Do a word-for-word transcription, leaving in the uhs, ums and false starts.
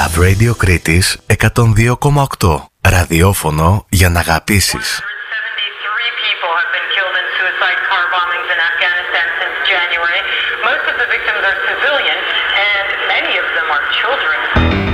Love Radio Κρήτης εκατόν δύο κόμμα οκτώ. Ραδιόφωνο για να αγαπήσεις. Most of the victims are civilian, and many of them are children.